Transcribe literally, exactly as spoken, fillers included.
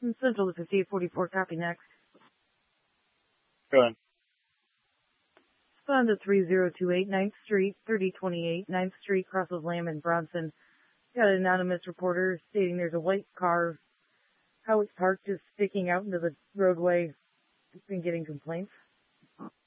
Central to fifty-eight forty-four, copy next. Go ahead. Respond to three zero two eight ninth Street, thirty twenty-eight ninth Street, crosses Lamb and Bronson. Got an anonymous reporter stating there's a white car, how it's parked, just sticking out into the roadway. Been getting complaints.